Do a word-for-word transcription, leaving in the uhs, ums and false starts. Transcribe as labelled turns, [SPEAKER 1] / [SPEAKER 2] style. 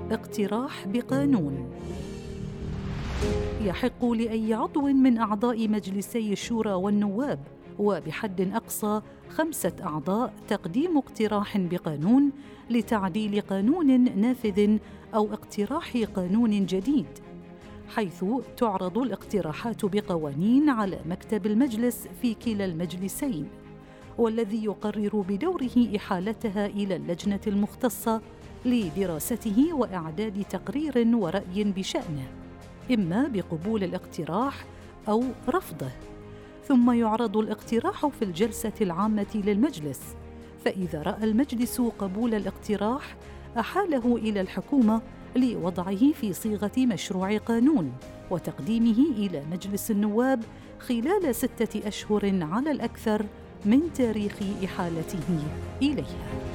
[SPEAKER 1] اقتراح بقانون. يحق لأي عضو من أعضاء مجلسي الشورى والنواب وبحد أقصى خمسة أعضاء تقديم اقتراح بقانون لتعديل قانون نافذ أو اقتراح قانون جديد، حيث تعرض الاقتراحات بقوانين على مكتب المجلس في كلا المجلسين، والذي يقرر بدوره إحالتها إلى اللجنة المختصة لدراسته وإعداد تقرير ورأي بشأنه، إما بقبول الاقتراح أو رفضه، ثم يعرض الاقتراح في الجلسة العامة للمجلس، فإذا رأى المجلس قبول الاقتراح أحاله إلى الحكومة لوضعه في صيغة مشروع قانون وتقديمه إلى مجلس النواب خلال ستة أشهر على الأكثر من تاريخ إحالته إليها.